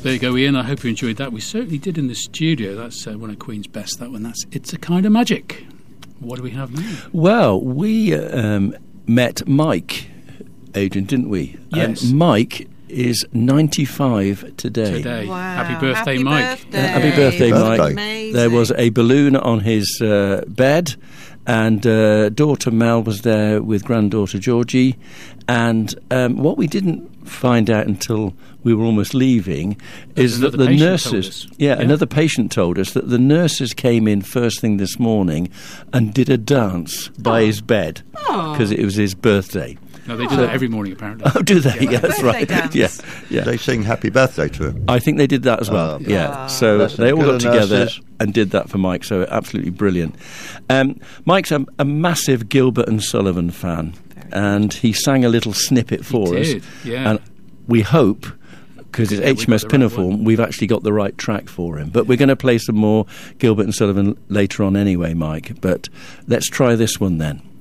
There you go, Ian. I hope you enjoyed that. We certainly did in the studio. That's one of Queen's best, that one. That's It's a Kind of Magic. What do we have now? Well, we met Mike, Adrian, didn't we? Yes. And Mike is 95 today. Wow. Happy birthday, Mike. Happy birthday, Mike. Amazing. There was a balloon on his bed, and daughter Mel was there with granddaughter Georgie. And what we didn't find out until we were almost leaving is that the nurses... another patient told us that the nurses came in first thing this morning and did a dance by his bed because it was his birthday. No, they do that every morning, apparently. Oh, do they? Yeah, that's right. Dance. Yeah. They sing happy birthday to him. I think they did that as well. So That's they all good got together nurses. and did that for Mike. So absolutely brilliant. Mike's a massive Gilbert and Sullivan fan, and he sang a little snippet for us. Did, yeah. And we hope, because it's HMS the right Pinafore, one. we've actually got the right track for him. But we're going to play some more Gilbert and Sullivan later on anyway, Mike. But let's try this one then.